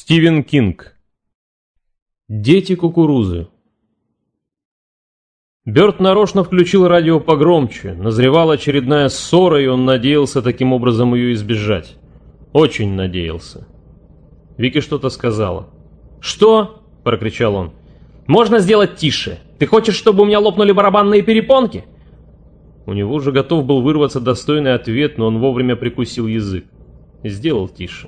Стивен Кинг. Дети кукурузы. Бёрд нарочно включил радио погромче. Назревала очередная ссора, и он надеялся таким образом ее избежать. Очень надеялся. Вики что-то сказала. «Что?» – прокричал он. «Можно сделать тише? Ты хочешь, чтобы у меня лопнули барабанные перепонки?» У него уже готов был вырваться достойный ответ, но он вовремя прикусил язык. И сделал тише.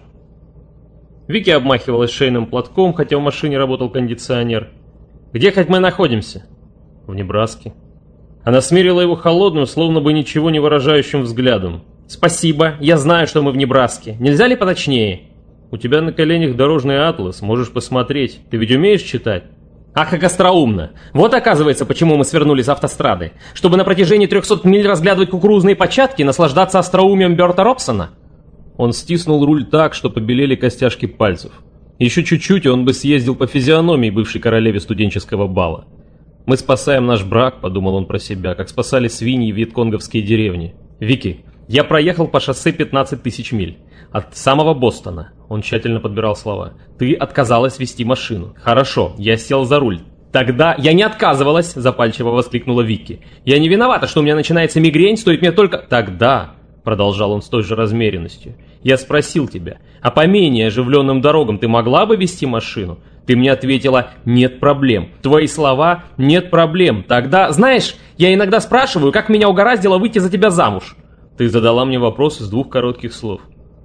Вики обмахивалась шейным платком, хотя в машине работал кондиционер. «Где хоть мы находимся?» «В Небраске». Она смерила его холодным, словно бы ничего не выражающим взглядом. «Спасибо, я знаю, что мы в Небраске. Нельзя ли поточнее?» «У тебя на коленях дорожный атлас, можешь посмотреть. Ты ведь умеешь читать?» «Ах, как остроумно! Вот оказывается, почему мы свернули с автострады. Чтобы на протяжении 300 миль разглядывать кукурузные початки и наслаждаться остроумием Берта Робсона?» Он стиснул руль так, что побелели костяшки пальцев. Еще чуть-чуть, и он бы съездил по физиономии бывшей королеве студенческого бала. «Мы спасаем наш брак», — подумал он про себя, как спасали свиньи в вьетконговские деревни. «Вики, я проехал по шоссе 15 тысяч миль. От самого Бостона». Он тщательно подбирал слова. «Ты отказалась вести машину». «Хорошо, я сел за руль». «Тогда я не отказывалась», — запальчиво воскликнула Вики. «Я не виновата, что у меня начинается мигрень, стоит мне только...» «Тогда», — продолжал он с той же размеренностью, — «я спросил тебя, а по менее оживленным дорогам ты могла бы вести машину?» Ты мне ответила: «Нет проблем». Твои слова: «Нет проблем». Тогда, знаешь, я иногда спрашиваю, как меня угораздило выйти за тебя замуж. Ты задала мне вопрос из двух коротких слов.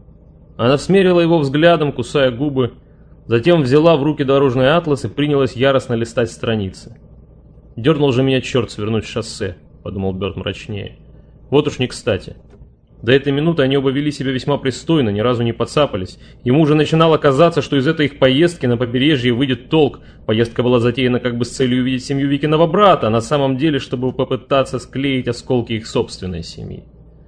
Она смерила его взглядом, кусая губы, затем взяла в руки дорожный атлас и принялась яростно листать страницы. «Дернул же меня черт свернуть с шоссе», — подумал Бёрд мрачнее. «Вот уж не кстати». До этой минуты они оба вели себя весьма пристойно, ни разу не подцапались. Ему уже начинало казаться, что из этой их поездки на побережье выйдет толк. Поездка была затеяна как бы с целью увидеть семью Викиного брата, а на самом деле, чтобы попытаться склеить осколки их собственной семьи.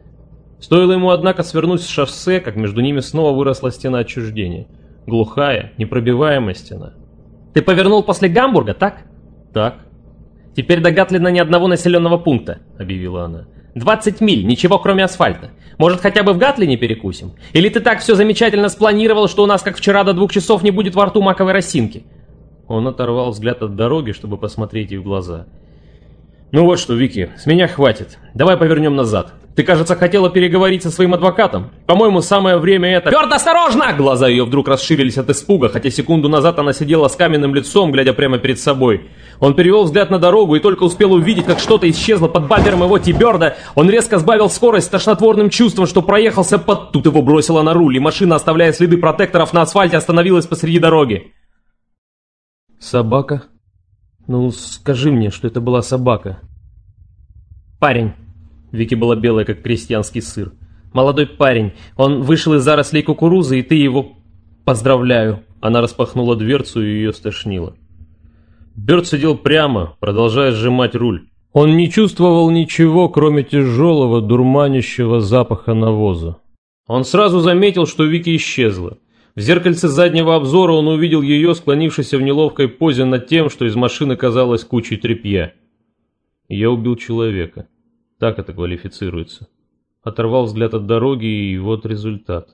Стоило ему, однако, свернуть с шоссе, как между ними снова выросла стена отчуждения. Глухая, непробиваемая стена. «Ты повернул после Гамбурга, так?» «Так». «Теперь до Гатлина ни одного населенного пункта», — объявила она. 20 миль, ничего кроме асфальта. Может, хотя бы в Гатлине перекусим? Или ты так все замечательно спланировал, что у нас, как вчера, до 2 часов не будет во рту маковой росинки?» Он оторвал взгляд от дороги, чтобы посмотреть ей в глаза. «Ну вот что, Вики, с меня хватит. Давай повернем назад. Ты, кажется, хотела переговорить со своим адвокатом. По-моему, самое время это...» «Бёрд, осторожно!» Глаза ее вдруг расширились от испуга, хотя секунду назад она сидела с каменным лицом, глядя прямо перед собой. Он перевел взгляд на дорогу и только успел увидеть, как что-то исчезло под бампером его Ти-Бёрда. Он резко сбавил скорость с тошнотворным чувством, что проехался под... Тут его бросило на руль, и машина, оставляя следы протекторов на асфальте, остановилась посреди дороги. «Собака? Ну, скажи мне, что это была собака». «Парень». Вики была белая, как крестьянский сыр. «Молодой парень. Он вышел из зарослей кукурузы, и ты его... Поздравляю». Она распахнула дверцу, и ее стошнило. Бёрд сидел прямо, продолжая сжимать руль. Он не чувствовал ничего, кроме тяжелого, дурманящего запаха навоза. Он сразу заметил, что Вики исчезла. В зеркальце заднего обзора он увидел ее, склонившейся в неловкой позе над тем, что из машины казалось кучей тряпья. «Я убил человека». Так это квалифицируется. Оторвал взгляд от дороги, и вот результат.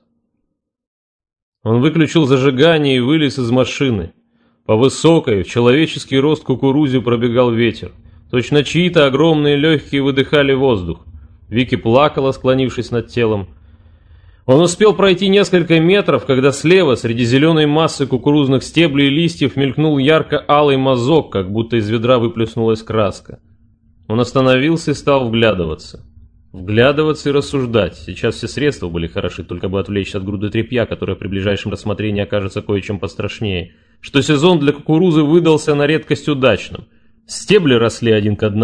Он выключил зажигание и вылез из машины. По высокой, в человеческий рост кукурузе пробегал ветер. Точно чьи-то огромные легкие выдыхали воздух. Вики плакала, склонившись над телом. Он успел пройти несколько метров, когда слева, среди зеленой массы кукурузных стеблей и листьев, мелькнул ярко-алый мазок, как будто из ведра выплеснулась краска. Он остановился и стал вглядываться. Вглядываться и рассуждать. Сейчас все средства были хороши, только бы отвлечься от груды тряпья, которая при ближайшем рассмотрении окажется кое-чем пострашнее. Что сезон для кукурузы выдался на редкость удачным. Стебли росли один к одному.